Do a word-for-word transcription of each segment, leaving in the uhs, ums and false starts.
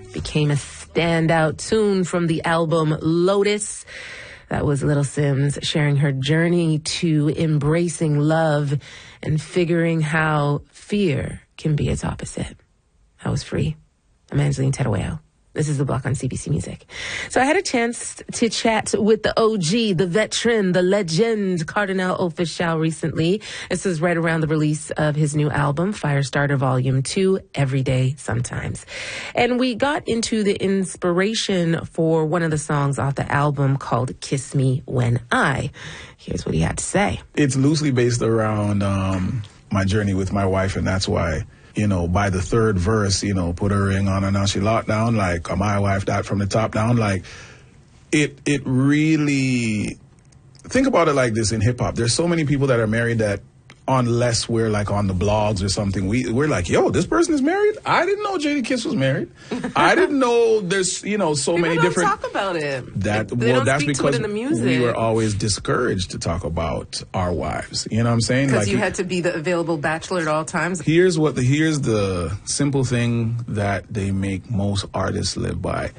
became a standout tune from the album Lotus. That was Little Simz sharing her journey to embracing love and figuring how fear can be its opposite. That was Free. I'm Angeline Terueo. This is The Block on C B C Music. So I had a chance to chat with the O G, the veteran, the legend, Kardinal Offishall recently. This is right around the release of his new album, Firestarter Volume two, Every Day Sometimes. And we got into the inspiration for one of the songs off the album called Kiss Me When I. Here's what he had to say. It's loosely based around um, my journey with my wife, and that's why, you know, by the third verse, you know, put a ring on her, now she locked down, like, my wife died from the top down. Like, it it really, think about it like this in hip-hop. There's so many people that are married that, unless we're, like, on the blogs or something, we, we're like, yo, this person is married? I didn't know Jadakiss was married. I didn't know there's, you know, so People many don't different... talk about it. That, they well, don't that's speak because to it in the music. We were always discouraged to talk about our wives. You know what I'm saying? Because like, you had to be the available bachelor at all times. Here's what the here's the simple thing that they make most artists live by.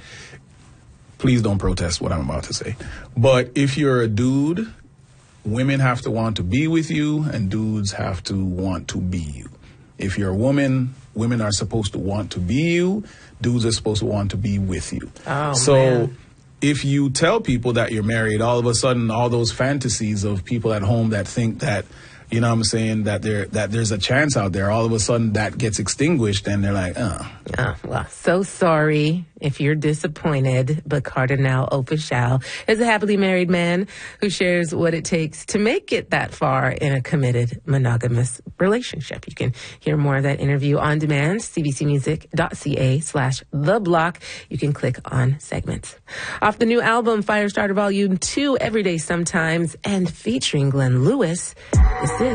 Please don't protest what I'm about to say. But if you're a dude, women have to want to be with you, and dudes have to want to be you. If you're a woman, women are supposed to want to be you. Dudes are supposed to want to be with you. Oh, so man. If you tell people that you're married, all of a sudden, all those fantasies of people at home that think that, you know what I'm saying, that there that there's a chance out there, all of a sudden that gets extinguished, and they're like, oh. Oh, well, so sorry if you're disappointed, but Kardinal Offishall is a happily married man who shares what it takes to make it that far in a committed monogamous relationship. You can hear more of that interview on demand, cbcmusic.ca slash the block. You can click on segments. Off the new album, Firestarter Volume two, Every Day Sometimes, and featuring Glenn Lewis, this is